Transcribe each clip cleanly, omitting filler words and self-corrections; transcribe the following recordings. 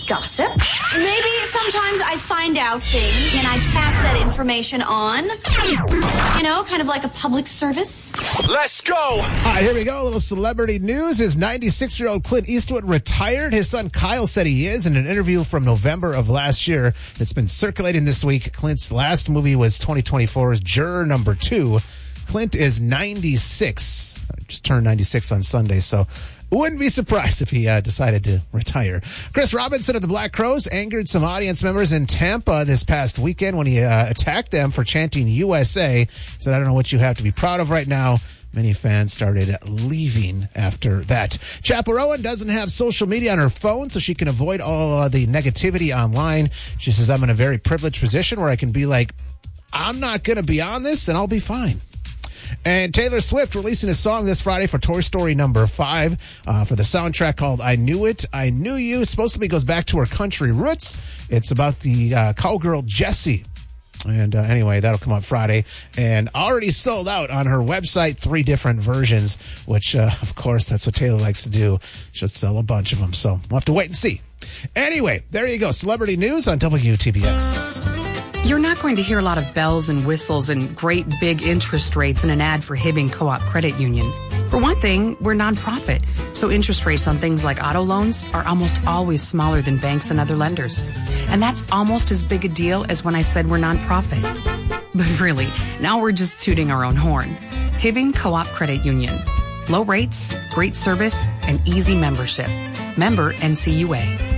gossip. Maybe sometimes I find out things and I pass that information on. You know, kind of like a public service. Let's go! All right, here we go. A little celebrity news. Is 96-year-old Clint Eastwood retired? His son Kyle said he is in an interview from November of last year that's been circulating this week. Clint's last movie was 2024's Juror Number 2. Clint is 96. Just turned 96 on Sunday, so wouldn't be surprised if he decided to retire. Chris Robinson of the Black Crowes angered some audience members in Tampa this past weekend when he attacked them for chanting USA. He said, I don't know what you have to be proud of right now. Many fans started leaving after that. Chappell Rowan doesn't have social media on her phone, so she can avoid all the negativity online. She says, I'm in a very privileged position where I can be like, I'm not going to be on this, and I'll be fine. And Taylor Swift releasing a song this Friday for Toy Story number 5 for the soundtrack called I Knew It, I Knew You. It's supposed to be goes back to her country roots. It's about the cowgirl Jessie. And anyway, that'll come out Friday and already sold out on her website, 3 different versions, which, of course, that's what Taylor likes to do. She'll sell a bunch of them, so we'll have to wait and see. Anyway, there you go. Celebrity news on WTBX. You're not going to hear a lot of bells and whistles and great big interest rates in an ad for Hibbing Co-op Credit Union. For one thing, we're nonprofit, so interest rates on things like auto loans are almost always smaller than banks and other lenders. And that's almost as big a deal as when I said we're nonprofit. But really, now we're just tooting our own horn. Hibbing Co-op Credit Union. Low rates, great service, and easy membership. Member NCUA.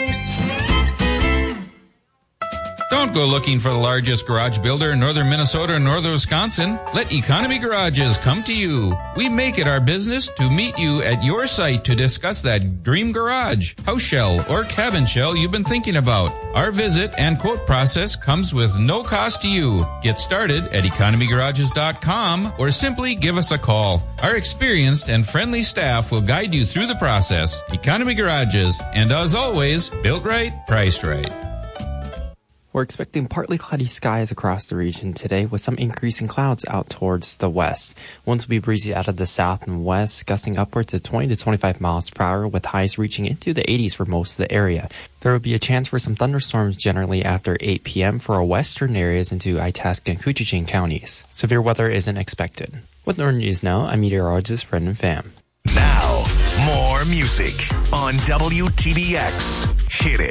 Don't go looking for the largest garage builder in northern Minnesota and northern Wisconsin. Let Economy Garages come to you. We make it our business to meet you at your site to discuss that dream garage, house shell, or cabin shell you've been thinking about. Our visit and quote process comes with no cost to you. Get started at economygarages.com or simply give us a call. Our experienced and friendly staff will guide you through the process. Economy Garages, and as always, built right, priced right. We're expecting partly cloudy skies across the region today with some increasing clouds out towards the west. Winds will be breezy out of the south and west, gusting upwards to 20 to 25 miles per hour with highs reaching into the 80s for most of the area. There will be a chance for some thunderstorms generally after 8 p.m. for our western areas into Itasca and Coochin counties. Severe weather isn't expected. With Northern News Now, I'm meteorologist Brendan Pham. Now, more music on WTBX. Hit it.